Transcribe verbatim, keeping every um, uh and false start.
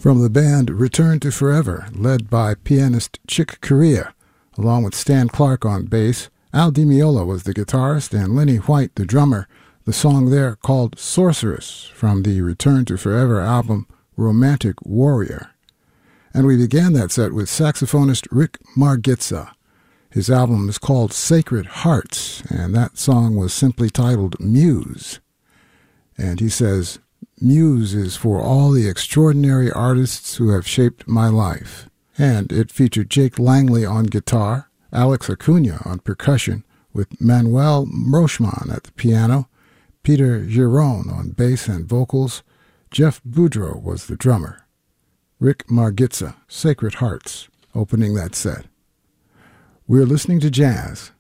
From the band Return to Forever, led by pianist Chick Corea, along with Stan Clark on bass, Al Di Meola was the guitarist, and Lenny White the drummer. The song there called Sorceress from the Return to Forever album Romantic Warrior. And we began that set with saxophonist Rick Margitza. His album is called Sacred Hearts, and that song was simply titled Muse. And he says, Muse is for all the extraordinary artists who have shaped my life. And it featured Jake Langley on guitar, Alex Acuna on percussion, with Manuel Rochman at the piano, Peter Giron on bass and vocals. Jeff Boudreau was the drummer. Rick Margitza, Sacred Hearts, opening that set. We're listening to jazz